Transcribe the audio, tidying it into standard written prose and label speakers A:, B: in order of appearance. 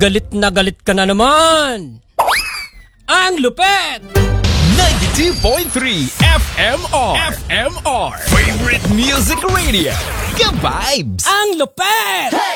A: galit ka na naman. Ang lupet!
B: 92.3 FMR. Favorite Music Radio. Ka-vibes!
A: Ang lupet!